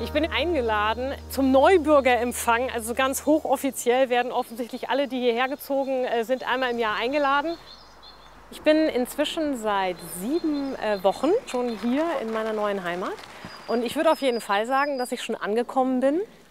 Ich bin eingeladen zum Neubürgerempfang, also ganz hochoffiziell werden offensichtlich alle, die hierher gezogen sind, einmal im Jahr eingeladen. Ich bin inzwischen seit 7 Wochen schon hier in meiner neuen Heimat und ich würde auf jeden Fall sagen, dass ich schon angekommen bin.